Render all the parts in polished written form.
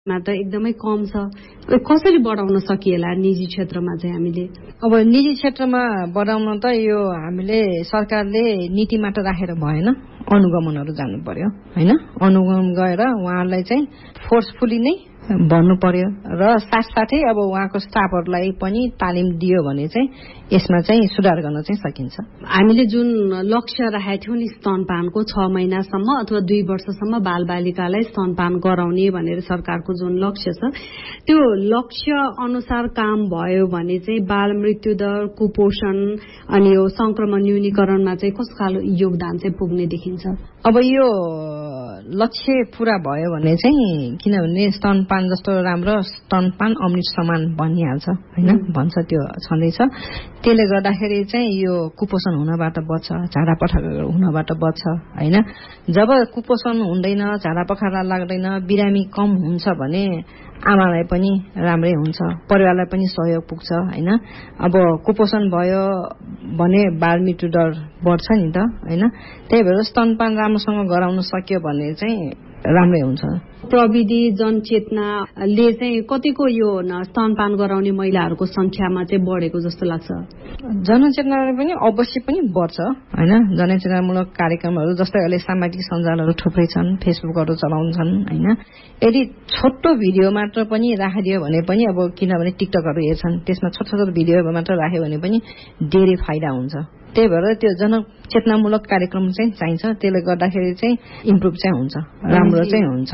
मा त एकदमै कम छ। कसरी बढाउन सकिएला निजी क्षेत्रमा चाहिँ हामीले? अब निजी क्षेत्रमा बढाउन त यो हामीले सरकारले नीति मात्र राखेर भएन, अनुगमनहरू जानु पर्यो हैन। अनुगमन गएर उहाँहरूलाई चाहिँ फोर्सफुली नै भन्नु पर्यो र साथसाथै अब उहाँको स्टाफहरूलाई पनि तालिम दियो भने चाहिँ यसमा चाहिँ सुधार गर्न चाहिँ सकिन्छ। हामीले जुन लक्ष्य राखेका थियौं नि स्तनपानको 6 महिनासम्म अथवा 2 वर्षसम्म बालबालिकालाई स्तनपान गराउने भनेर सरकारको जुन लक्ष्य छ, त्यो लक्ष्य अनुसार काम भयो भने चाहिँ बाल मृत्युदर, कुपोषण अनि यो संक्रमण न्यूनीकरणमा चाहिँ कस्तो खालको योगदान चाहिँ पुग्ने देखिन्छ? अब यो लक्ष्य पूरा भयो भने चाहिँ, किनभने स्तनपान जस्तो राम्रो स्तनपान अमृत समान भनिहाल्छ हैन, भन्छ, त्यो छँदैछ। त्यसले गर्दाखेरि चाहिँ यो कुपोषण हुनबाट बच्छ, झाडा पखाला हुनबाट बच्छ हैन। जब कुपोषण हुँदैन, झाडा पखाला लाग्दैन, बिरामी कम हुन्छ भने आमालाई पनि राम्रै हुन्छ, परिवारलाई पनि सहयोग पुग्छ हैन। अब कुपोषण भयो भने बाल मृत्यु दर बढ्छ नि त हैन। त्यही भएर स्तनपान राम्रोसँग गराउन सक्यो भने चाहिँ राम्रै हुन्छ। प्रविधि जनचेतनाले चाहिँ कतिको यो स्तनपान गराउने महिलाहरूको संख्यामा चाहिँ बढेको जस्तो लाग्छ? जनचेतनाले पनि अवश्य पनि बढ्छ हैन। जनचेतनामूलक कार्यक्रमहरू जस्तै अहिले सामाजिक सञ्जालहरू थुप्रै छन्, फेसबुकहरू चलाउँछन् हैन। यदि छोटो भिडियो मात्र पनि राखिदियो भने पनि, अब किनभने टिकटकहरू हेर्छन्, त्यसमा छोटो भिडियो मात्र राख्यो भने पनि धेरै फाइदा हुन्छ। त्यही भएर त्यो जनचेतनामूलक कार्यक्रम चाहिँ चाहिन्छ। त्यसले गर्दाखेरि चाहिँ इम्प्रुभ चाहिँ हुन्छ, राम्रो चाहिँ हुन्छ।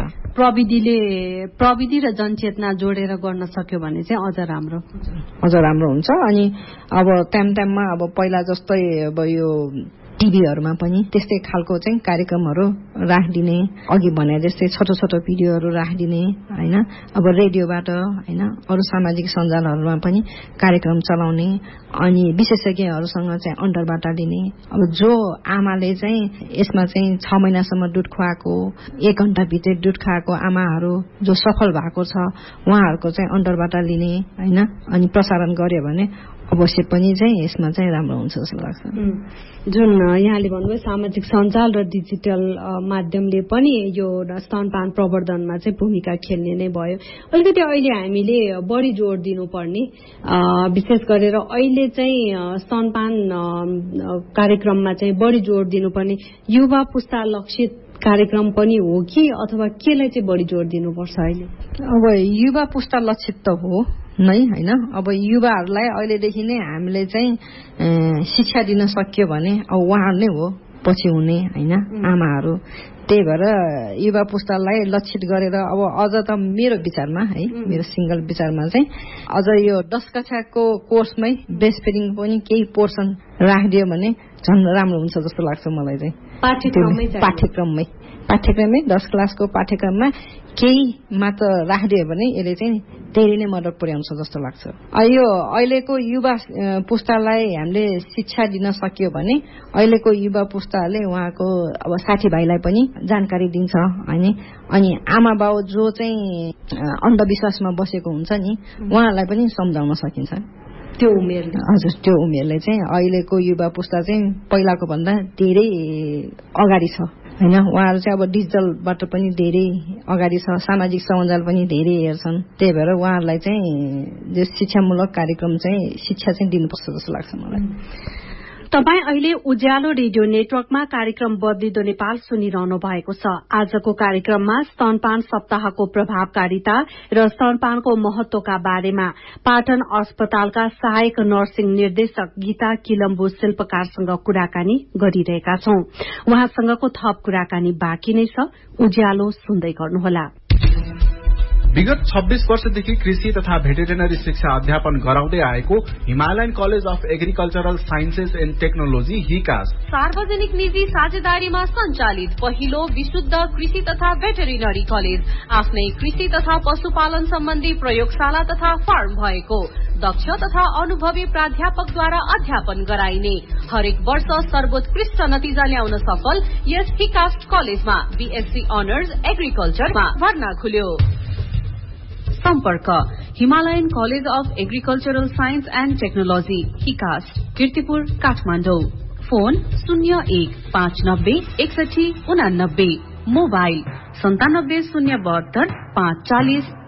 प्रविधि र जनचेतना जोडेर गर्न सक्यो भने चाहिँ अझ राम्रो हुन्छ। अनि अब टाइममा अब पहिला जस्तै अब यो टिभीहरूमा पनि त्यस्तै खालको चाहिँ कार्यक्रमहरू राखिदिने, अघि भने जस्तै छोटो भिडियोहरू राखिदिने हैन। अब रेडियोबाट हैन, अरू सामाजिक सञ्जालहरूमा पनि कार्यक्रम चलाउने, अनि विशेषज्ञहरूसँग चाहिँ अन्डरबाट लिने। अब जो आमाले चाहिँ यसमा चाहिँ 6 महिनासम्म दुध खुवाएको, 1 घण्टाभित्र दुध खाएको आमाहरू जो सफल भएको छ, उहाँहरूको चाहिँ अन्डरबाट लिने हैन, अनि प्रसारण गर्यो भने अवश्य पनि चाहिँ यसमा चाहिँ राम्रो हुन्छ जस्तो लाग्छ। जुन यहाँले भन्नुभयो सामाजिक सञ्जाल र डिजिटल माध्यमले पनि यो स्तनपान प्रवर्धनमा चाहिँ भूमिका खेल्ने नै भयो। अलिकति अहिले हामीले बढी जोड दिनुपर्ने, विशेष गरेर अहिले चाहिँ स्तनपान कार्यक्रममा चाहिँ बढी जोड दिनुपर्ने युवा पुस्ता लक्षित कार्यक्रम पनि हो कि, अथवा केलाई चाहिँ बढी जोड दिनुपर्छ अहिले? अब युवा पुस्ता लक्षित त हो नै हैन। अब युवाहरूलाई अहिलेदेखि नै हामीले चाहिँ शिक्षा दिन सक्यो भने अब उहाँहरू नै हो पछि हुने हैन, आमाहरू। त्यही भएर युवा पुस्तालाई लक्षित गरेर अब अझ त मेरो विचारमा है, मेरो सिंगल विचारमा चाहिँ अझ यो 10 कक्षाको कोर्समै ब्रेस्ट फिडिङ पनि केही पोर्सन राखिदियो भने झन् राम्रो हुन्छ जस्तो लाग्छ मलाई चाहिँ। पाठ्यक्रममै 10 क्लासको पाठ्यक्रममा केही मात्र राखिदियो भने यसले चाहिँ धेरै नै मद्दत पुर्याउँछ जस्तो लाग्छ। यो अहिलेको युवा पुस्तालाई हामीले शिक्षा दिन सक्यो भने अहिलेको युवा पुस्ताले उहाँको अब साथीभाइलाई पनि जानकारी दिन्छ हैन। अनि आमा बाउ जो चाहिँ अन्धविश्वासमा बसेको हुन्छ नि, उहाँहरूलाई पनि सम्झाउन सकिन्छ। त्यो उमेरले, हजुर, त्यो उमेरले चाहिँ अहिलेको युवा पुस्ता चाहिँ पहिलाको भन्दा धेरै अगाडि छ हैन। उहाँहरू चाहिँ अब डिजिटलबाट पनि धेरै अगाडि छ, सामाजिक सञ्जाल पनि धेरै हेर्छन्। त्यही भएर उहाँहरूलाई चाहिँ जो शिक्षामूलक कार्यक्रम चाहिँ शिक्षा चाहिँ दिनुपर्छ जस्तो लाग्छ मलाई। तपाई अहिले उज्यालो रेडियो नेटवर्कमा कार्यक्रम बदलिदो नेपाल सुनिरहनु भएको छ। आजको कार्यक्रममा स्तनपान सप्ताहको प्रभावकारिता र स्तनपानको महत्वका बारेमा पाटन अस्पतालका सहायक नर्सिङ निर्देशक गीता किलम्बु शिल्पकारसँग कुराकानी गरिरहेका छौं। उहाँसँगको थप कुराकानी बाँकी नै छ, उज्यालो सुन्दै गर्नुहोला। विगत 26 वर्षदेखि कृषि तथा भेटेरिनरी शिक्षा अध्यापन गराउँदै आएको Himalayan college of agricultural sciences and technology हिकास सार्वजनिक निजी साझेदारीमा सञ्चालित पहिलो विशुद्ध कृषि तथा भेटेरिनरी कलेज, आफ्नै कृषि तथा पशुपालन सम्बन्धी प्रयोगशाला तथा फार्म भएको, दक्ष तथा अनुभवी प्राध्यापकद्वारा अध्यापन गराइने, हरेक वर्ष सर्वोत्कृष्ट नतिजा ल्याउन सफल यस हिकास्ट कलेजमा बीएससी अनर्स एग्रिकल्चरमा भर्ना खुल्यो। सम्पर्क Himalayan college of agricultural science and technology हिकास्ट, Kirtipur, Kathmandu. Phone 01596189 mobile 97 072 540